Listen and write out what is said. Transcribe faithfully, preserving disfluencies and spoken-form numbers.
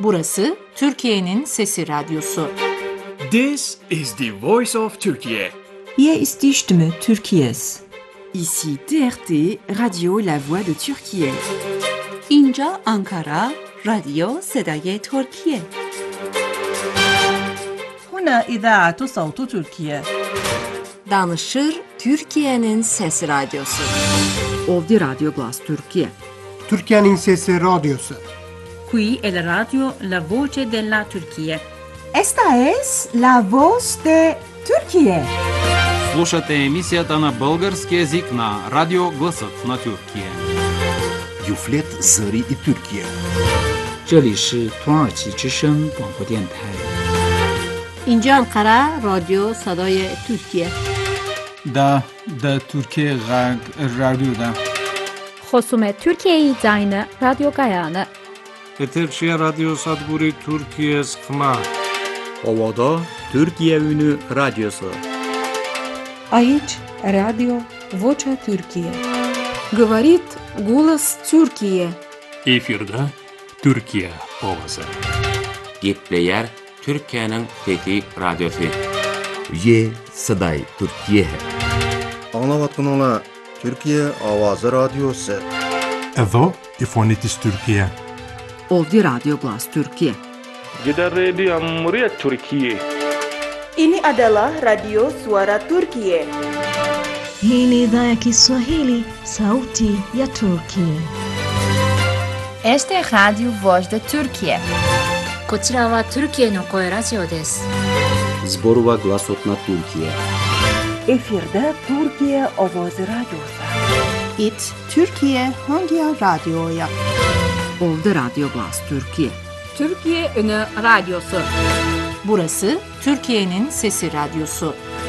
Burası Türkiye'nin Sesi Radyosu. This is the voice of Turkey. Hier ist die Stimme Türkiye's. Ici T R T, Radio La Voix de Türkiye. اینجا آنکارا، رادیو صدای ترکیه. هنا إذاعة صوت تركيا. Danışır Türkiye'nin Sesi Radyosu. Ovdi Radio Glas Türkiye. Türkiye'nin Sesi Radyosu. Qui è la radio La Voce della Turchia. Esta es la voz de Türkiye. Слушате емисията на български език на Радио Гласът на Türkiye. Юфлет Зări и Türkiye. 这里是土耳其之声广播电台。 اینجا انقره رادیو صدای ترکیه. دا دا Türkiye Radyo'da. خصوم Türkiye Zayne Radyo Gayane. Eterşehir Radyo Sadburi Türkiye Skma. Ovada Türkiye Ünü Radyosu. Aici Radio Vocea Türkiye. Говорит голос Türkiye. Efirde Türkiye ovası. Gepleyer Türkiye'nin Fethi Radyosu. Ye Saday Türkiye. Anlavatın ola Türkiye Avazı Radyosu. Edo İfonitis Türkiye. Ovdi Radio Glas Türkiye. Gider Radio Cumhuriyet Türkiye. Ini adalah Radio Suara Turkiye. Hii ni idhaa ya Kiswahili, Sauti ya Turkiye. Este es Radio Voz de Turkiye. こちらはトルキエの声ラジオです。 Zborova Glasot na Türkiye. Efirde Türkiye Avazı Radyosu. It Türkiye hangi radyoya? Ovdi Radio Glas Türkiye. Türkiye Ünü Radyosu. Burası Türkiye'nin Sesi Radyosu.